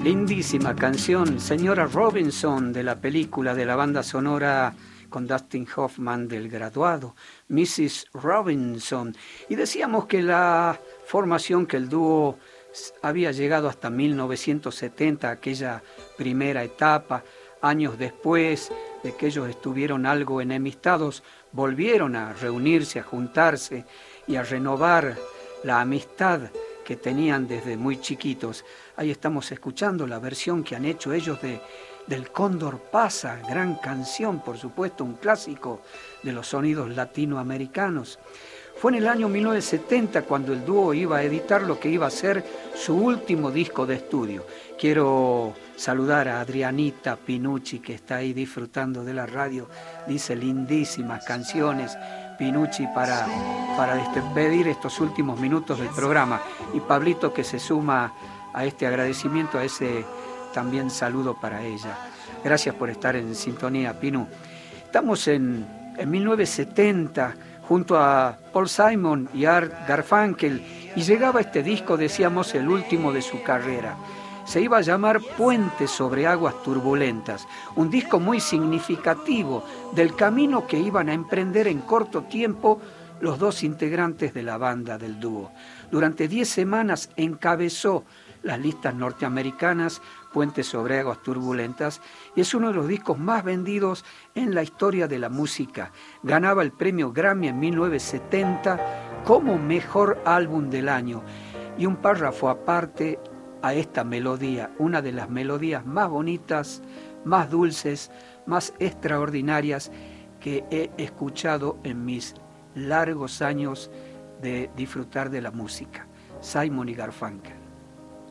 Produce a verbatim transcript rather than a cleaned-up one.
Lindísima canción, Señora Robinson, de la película de la banda sonora con Dustin Hoffman del Graduado, missus Robinson. Y decíamos que la formación, que el dúo había llegado hasta mil novecientos setenta, aquella primera etapa. Años después de que ellos estuvieron algo enemistados, volvieron a reunirse, a juntarse y a renovar la amistad que tenían desde muy chiquitos. Ahí estamos escuchando la versión que han hecho ellos de, del Cóndor Pasa, gran canción, por supuesto, un clásico de los sonidos latinoamericanos. Fue en el año mil novecientos setenta cuando el dúo iba a editar lo que iba a ser su último disco de estudio. Quiero saludar a Adrianita Pinucci, que está ahí disfrutando de la radio. Dice lindísimas canciones, Pinucci, para, para despedir estos últimos minutos del programa. Y Pablito, que se suma a este agradecimiento, a ese también saludo para ella. Gracias por estar en sintonía, Pinu. Estamos en, en mil novecientos setenta, junto a Paul Simon y Art Garfunkel, y llegaba este disco, decíamos, el último de su carrera. Se iba a llamar Puentes sobre aguas turbulentas, un disco muy significativo del camino que iban a emprender en corto tiempo los dos integrantes de la banda del dúo. Durante diez semanas encabezó las listas norteamericanas Puentes sobre aguas turbulentas, y es uno de los discos más vendidos en la historia de la música. Ganaba el premio Grammy en mil novecientos setenta como mejor álbum del año. Y un párrafo aparte a esta melodía, una de las melodías más bonitas, más dulces, más extraordinarias que he escuchado en mis largos años de disfrutar de la música. Simon y Garfunkel.